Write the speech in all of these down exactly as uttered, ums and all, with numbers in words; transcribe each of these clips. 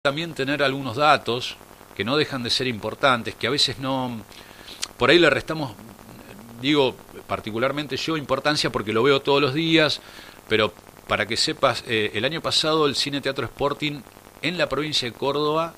también tener algunos datos que no dejan de ser importantes, que a veces no, por ahí le restamos, digo particularmente yo, importancia porque lo veo todos los días, pero para que sepas, eh, el año pasado el Cine Teatro Sporting en la provincia de Córdoba,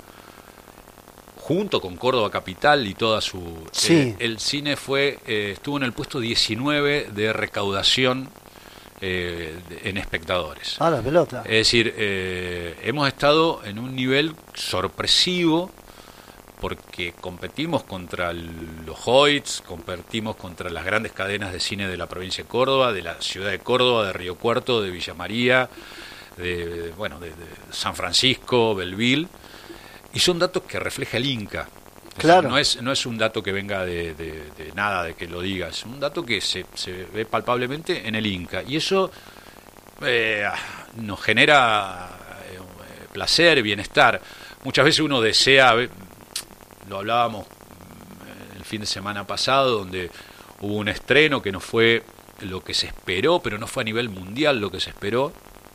junto con Córdoba Capital y toda su... Sí. Eh, el cine fue eh, estuvo en el puesto diecinueve de recaudación eh, en espectadores. Ah, la pelota. Es decir, eh, hemos estado en un nivel sorpresivo porque competimos contra el, los Hoyts, competimos contra las grandes cadenas de cine de la provincia de Córdoba, de la ciudad de Córdoba, de Río Cuarto, de Villa María, de, de, bueno, de, de San Francisco, Belleville, y son datos que refleja el Inca. Claro. O sea, no es no es un dato que venga de, de, de nada, de que lo diga, es un dato que se, se ve palpablemente en el Inca. Y eso eh, nos genera eh, placer, bienestar. Muchas veces uno desea, lo hablábamos el fin de semana pasado, donde hubo un estreno que no fue lo que se esperó, pero no fue a nivel mundial lo que se esperó.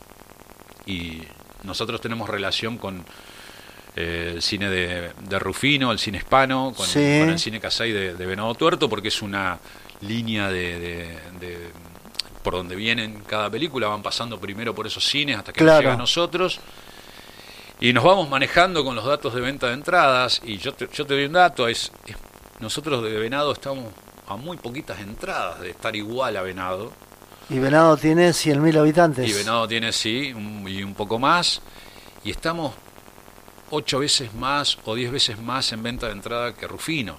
Y nosotros tenemos relación con Eh, el cine de, de Rufino, el cine hispano, con, sí. con el cine Casay de, de Venado Tuerto, porque es una línea de, de, de por donde vienen cada película, van pasando primero por esos cines hasta que claro. nos llega a nosotros, y nos vamos manejando con los datos de venta de entradas. Y yo te, yo te doy un dato, es, es nosotros de Venado estamos a muy poquitas entradas de estar igual a Venado. Y Venado tiene cien mil habitantes. Y Venado tiene, sí, un, y un poco más, y estamos ocho veces más o diez veces más en venta de entrada que Rufino.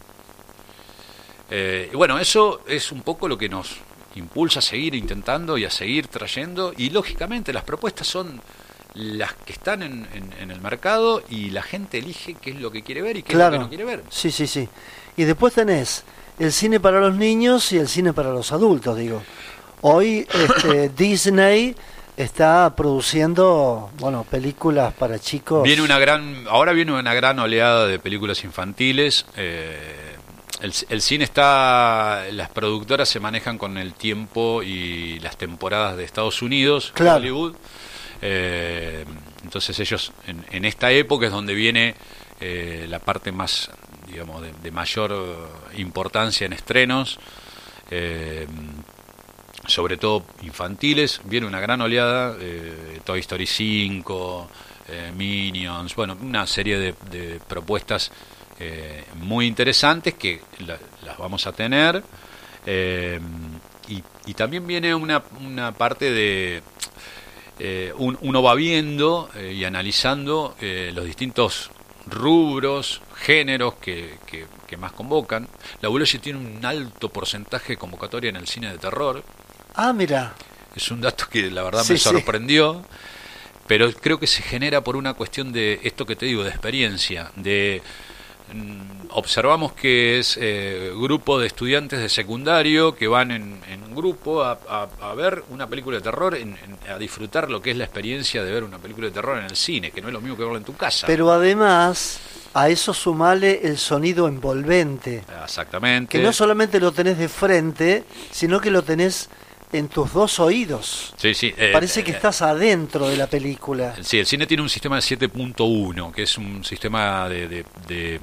Eh, y bueno, eso es un poco lo que nos impulsa a seguir intentando y a seguir trayendo, y lógicamente las propuestas son las que están en, en, en el mercado, y la gente elige qué es lo que quiere ver y qué claro. es lo que no quiere ver. Sí, sí, sí. Y después tenés el cine para los niños y el cine para los adultos, digo. Hoy este, Disney está produciendo, bueno, películas para chicos. Viene una gran, ahora viene una gran oleada de películas infantiles. Eh, el, el cine está, las productoras se manejan con el tiempo y las temporadas de Estados Unidos, claro. Hollywood. Eh, entonces ellos, en, en esta época es donde viene eh, la parte más, digamos, de, de mayor importancia en estrenos. Eh, sobre todo infantiles, viene una gran oleada, eh, Toy Story cinco, eh, Minions, bueno, una serie de, de propuestas eh, muy interesantes que la, las vamos a tener, eh, y, y también viene una, una parte de, eh, un, uno va viendo eh, y analizando eh, los distintos rubros, géneros que, que, que más convocan. La Boulogne tiene un alto porcentaje de convocatoria en el cine de terror. Ah, mira. Es un dato que la verdad sí, me sorprendió, sí. pero creo que se genera por una cuestión de esto que te digo, de experiencia, de mm, observamos que es eh, grupo de estudiantes de secundario que van en, en un grupo a, a, a ver una película de terror, en, en, a disfrutar lo que es la experiencia de ver una película de terror en el cine, que no es lo mismo que verla en tu casa. Pero además, a eso sumale el sonido envolvente. Exactamente. Que no solamente lo tenés de frente, sino que lo tenés en tus dos oídos. Sí, sí. Eh, Parece que eh, estás adentro de la película. Sí, el cine tiene un sistema de siete punto uno, que es un sistema de, de, de,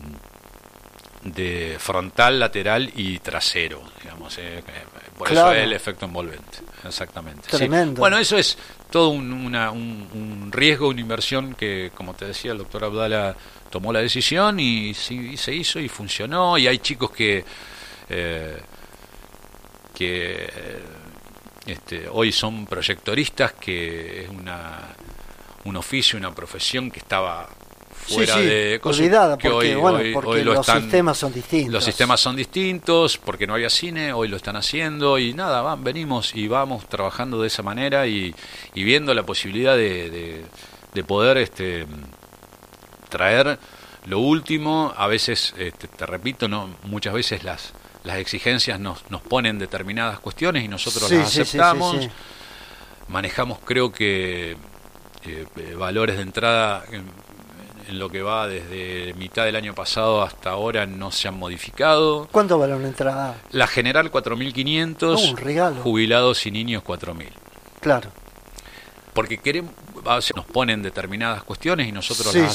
de frontal, lateral y trasero, digamos. Eh, por claro. eso es el efecto envolvente. Exactamente. Tremendo. Sí. Bueno, eso es todo un, una, un, un riesgo, una inversión que, como te decía, el doctor Abdala tomó la decisión y, sí, y se hizo y funcionó. Y hay chicos que... Eh, que este, hoy son proyectoristas, que es una un oficio, una profesión que estaba fuera sí, sí, de cosas, olvidada, que porque, hoy, bueno, hoy, porque hoy lo los están, sistemas son distintos. Los sistemas son distintos, porque no había cine, hoy lo están haciendo, y nada, van, venimos y vamos trabajando de esa manera y, y viendo la posibilidad de, de, de poder este, traer lo último. A veces, este, te repito, no muchas veces las las exigencias nos, nos ponen determinadas cuestiones y nosotros sí, las sí, aceptamos. Sí, sí, sí. Manejamos, creo que, eh, valores de entrada en, en lo que va desde mitad del año pasado hasta ahora no se han modificado. ¿Cuánto vale una entrada? La general cuatro mil quinientos, oh, un regalo. Jubilados y niños cuatro mil. Claro. Porque queremos, nos ponen determinadas cuestiones y nosotros sí, las